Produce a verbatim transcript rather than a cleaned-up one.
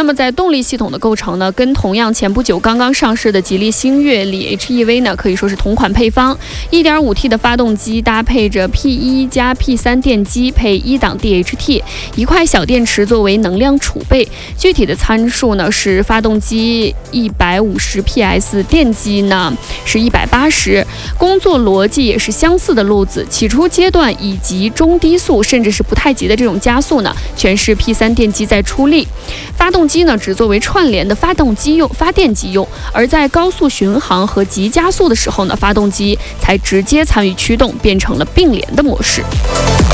么在动力系统的构成呢，跟同样前不久刚刚上市的吉利星越里 H E V 呢，可以说是同款配方。一点五 T 的发动机搭配着 P 一 加 P 三 电机，配一档 D H T， 一块小电池作为能量储备。具体的参数呢是发动机一百五十 P S， 电机呢是一百八十。工作逻辑也是相似的路子，起初阶段以及中低速甚至是不太急的这种加速呢，全是 P 三 电机在出力。发动机呢只作为串联的发动机用、发电机用，而在高速巡航和急加速的时候呢，发动机才直接参与驱动，变成了并联的模式。